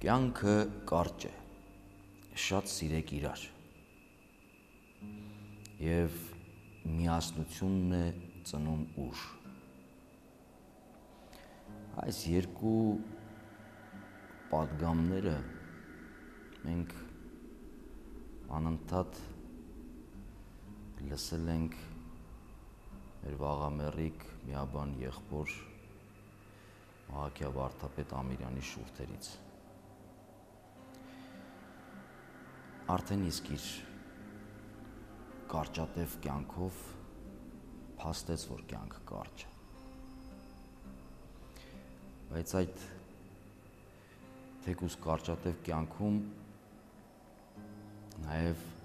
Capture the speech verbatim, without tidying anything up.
Կյանքը կարճ է, շատ սիրեք իրար և միասնությունն է ծնում ուժ։ Այս երկու պատգամները մենք անընդհատ լսել ենք մեր վաղամեռիկ միաբան եղբոր Մահաքիա վարդապետ Ամիրյանի շուրթերից։ Արդեն իսկ իր կարճատև կյանքով փաստեց, որ կյանքը կարճ է։ Բայց այդ թեկուզ կարճատև կյանքում նաև